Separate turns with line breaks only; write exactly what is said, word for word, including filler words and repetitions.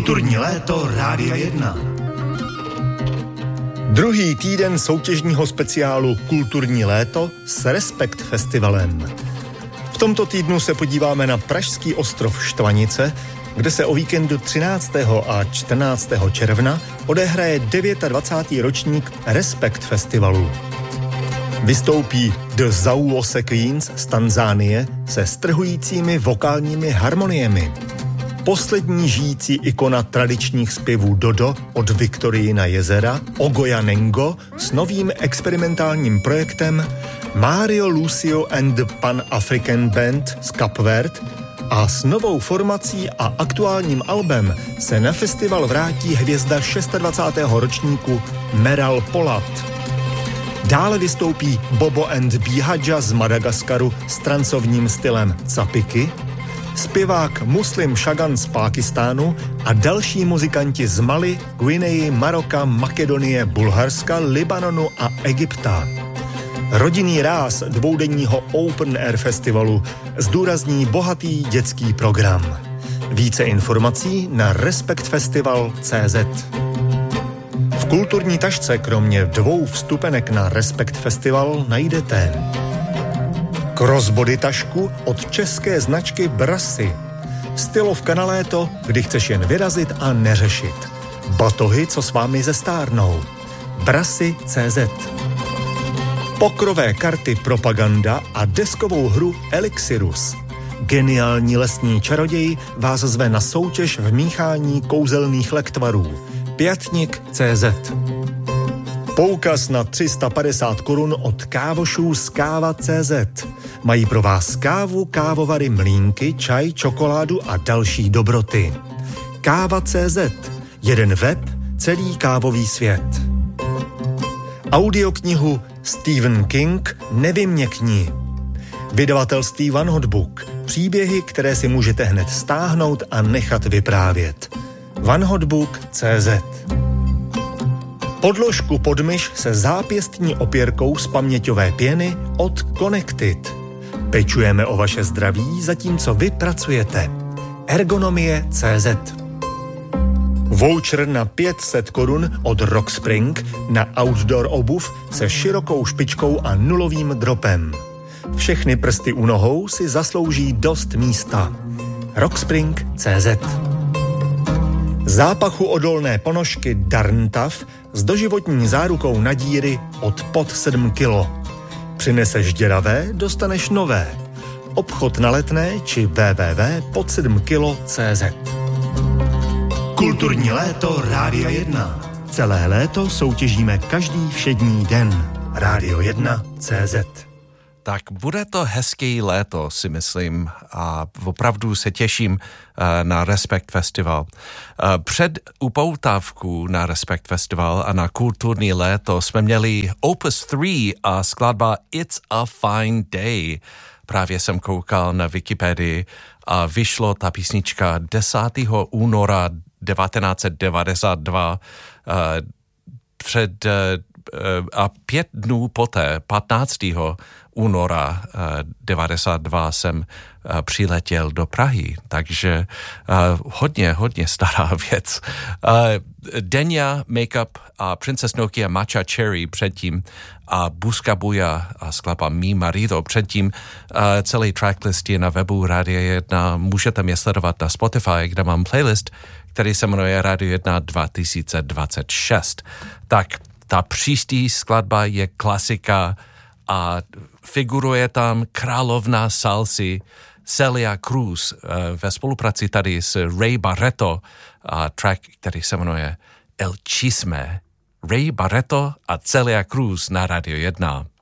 Kulturní léto Rádia jedna. Druhý týden soutěžního speciálu Kulturní léto s Respekt festivalem. V tomto týdnu se podíváme na pražský ostrov Štvanice, kde se o víkendu třináctého a čtrnáctého června odehraje dvacátý devátý ročník Respekt festivalu. Vystoupí The Zauose Queens z Tanzánie se strhujícími vokálními harmoniemi. Poslední žijící ikona tradičních zpěvů Dodo od Viktorijina jezera, Ogoja Nengo, s novým experimentálním projektem Mario Lucio and the Pan-African Band z Kapverd a s novou formací a aktuálním albem se na festival vrátí hvězda dvacátého šestého ročníku Meral Polat. Dále vystoupí Bobo and Bihadja z Madagaskaru s trancovním stylem Capiky, zpěvák Muslim Shagan z Pákistánu a další muzikanti z Mali, Guineji, Maroka, Makedonie, Bulharska, Libanonu a Egypta. Rodinný ráz dvoudenního Open Air festivalu zdůrazní bohatý dětský program. Více informací na respekt festival tečka cé zet. V kulturní tašce kromě dvou vstupenek na Respekt festival najdete crossbody tašku od české značky Brassy, stylovka na léto, kdy chceš jen vyrazit a neřešit, batohy, co s vámi zestárnou, Brassy tečka cé zet, pokrové karty Propaganda a deskovou hru Elixirus. Geniální lesní čaroděj vás zve na soutěž v míchání kouzelných lektvarů. Pětnik tečka cé zet. Poukaz na tři sta padesát korun od kávošů z káva tečka cé zet. Mají pro vás kávu, kávovary, mlýnky, čaj, čokoládu a další dobroty. káva tečka cé zet. Jeden web, celý kávový svět. Audioknihu Stephen King Nevyměkni. Vydavatelství One Hot Book. Příběhy, které si můžete hned stáhnout a nechat vyprávět. one hot book tečka cé zet. Podložku pod myš se zápěstní opěrkou z paměťové pěny od Connected. Pečujeme o vaše zdraví, zatímco vy pracujete. Ergonomie tečka cé zet. Voucher na pět set korun od Rockspring na outdoor obuv se širokou špičkou a nulovým dropem. Všechny prsty u nohou si zaslouží dost místa. Rockspring tečka cé zet. Zápachu odolné ponožky Darntav s doživotní zárukou na díry od pod sedm kilo. Přineseš děravé, dostaneš nové. Obchod na Letné či w w w tečka pod sedm kilo tečka cé zet. Kulturní léto Rádia jedna. Celé léto soutěžíme každý všední den. Rádio jedna tečka cé zet.
Tak bude to hezký léto, si myslím, a opravdu se těším uh, na Respekt festival. Uh, před upoutávku na Respekt festival a na kulturní léto jsme měli Opus tři a skladba It's a Fine Day. Právě jsem koukal na Wikipedii a vyšlo ta písnička desátého února devatenáct set devadesát dva uh, před uh, a pět dnů poté, patnáctého února devadesát dva jsem přiletěl do Prahy, takže hodně, hodně stará věc. Denya, Makeup a Princess Nokia Matcha Cherry předtím a Busca Buja a skladba Mi Marido předtím. Celý tracklist je na webu Rádia jedna, můžete mě sledovat na Spotify, kde mám playlist, který se jmenuje Rádio jedna dva tisíce dvacet šest. Tak ta příští skladba je klasika a figuruje tam královna salsy Celia Cruz ve spolupráci tady s Ray Barretto a track, který se jmenuje El Chisme. Ray Barretto a Celia Cruz na Rádio jedna.